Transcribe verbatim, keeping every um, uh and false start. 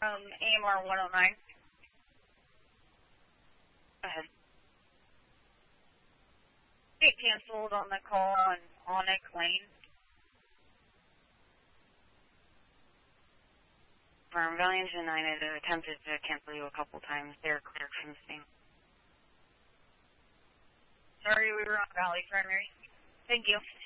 Um, A M R one oh nine. Go ahead. Get canceled on the call on Onyx Lane. Firm Valiant United attempted to cancel you a couple times. They're cleared from the scene. Sorry, we were on Valley Primary. Thank you.